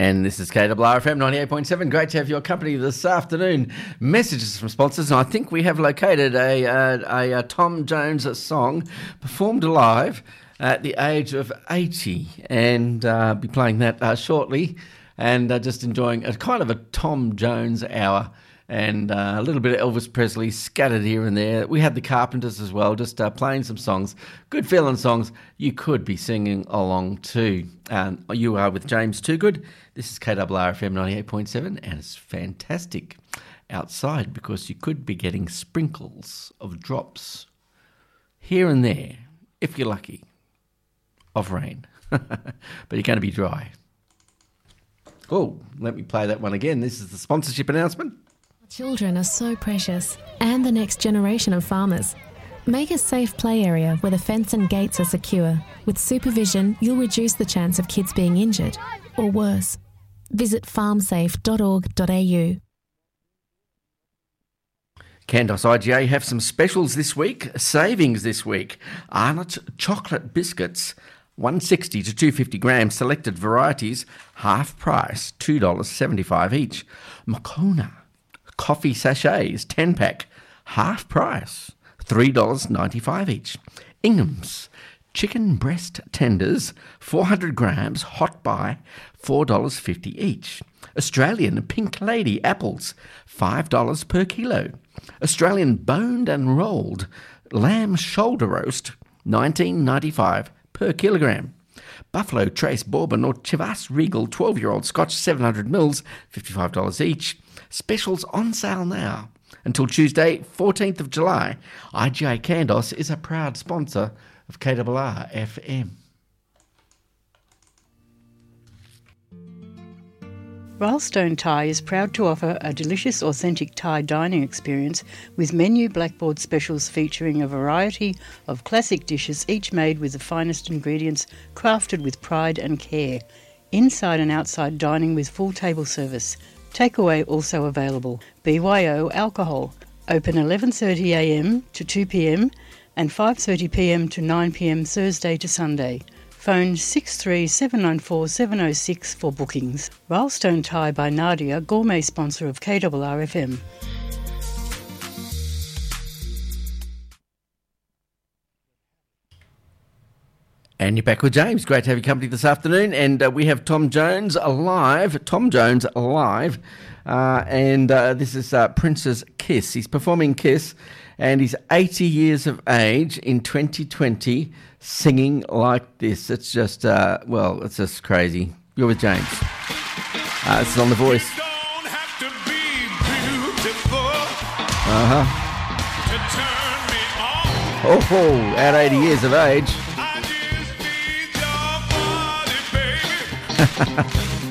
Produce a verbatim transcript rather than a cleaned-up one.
And this is K W R F M ninety-eight point seven. Great to have your company this afternoon. Messages from sponsors, and I think we have located a, a, a, a Tom Jones song performed live at the age of eighty, and uh, be playing that uh, shortly, and uh, just enjoying a kind of a Tom Jones hour. And uh, a little bit of Elvis Presley scattered here and there. We had the Carpenters as well, just uh, playing some songs, good feeling songs you could be singing along to. Um, you are with James Toogood. This is K W R F M ninety-eight point seven, and it's fantastic outside because you could be getting sprinkles of drops here and there, if you're lucky, of rain. But you're going to be dry. Oh, let me play that one again. This is the sponsorship announcement. Children are so precious, and the next generation of farmers. Make a safe play area where the fence and gates are secure. With supervision, you'll reduce the chance of kids being injured, or worse. Visit farm safe dot org dot a u. Candos I G A have some specials this week, savings this week. Arnott chocolate biscuits, one hundred sixty to two hundred fifty grams, selected varieties, half price, two dollars seventy-five each. Moccona coffee sachets, ten pack, half price, three dollars ninety-five each. Ingham's chicken breast tenders, four hundred grams, hot buy, four dollars fifty each. Australian Pink Lady apples, five dollars per kilo. Australian boned and rolled lamb shoulder roast, nineteen ninety-five per kilogram. Buffalo Trace Bourbon or Chivas Regal twelve-year-old Scotch seven hundred mils, fifty-five dollars each. Specials on sale now. Until Tuesday, fourteenth of July. I G A Candos is a proud sponsor of K W R F M. Rylestone Thai is proud to offer a delicious, authentic Thai dining experience with menu blackboard specials featuring a variety of classic dishes, each made with the finest ingredients, crafted with pride and care. Inside and outside dining with full table service. Takeaway also available. B Y O alcohol. Open eleven thirty a m to two p m and five thirty p m to nine p m Thursday to Sunday. Phone six three seven nine four seven oh six for bookings. Rylestone Thai by Nadia, gourmet sponsor of K W R F M. And you're back with James. Great to have your company this afternoon. And uh, we have Tom Jones alive. Tom Jones alive. Uh, and uh, this is uh, Prince's Kiss. He's performing Kiss. And he's eighty years of age in twenty twenty, singing like this. It's just, uh, well, it's just crazy. You're with James. Uh, this is on The Voice. Uh-huh. Oh, at eighty years of age.